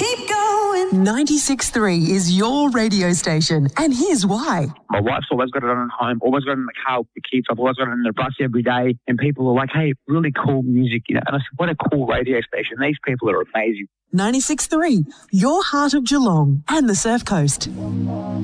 keep going. 96.3 is your radio station, and here's why. My wife's always got it on at home, always got it in the car with the kids. I've always got it in the bus every day, and people are like, hey, really cool music, you know. And I said, what a cool radio station. These people are amazing. 96.3, your heart of Geelong and the Surf Coast.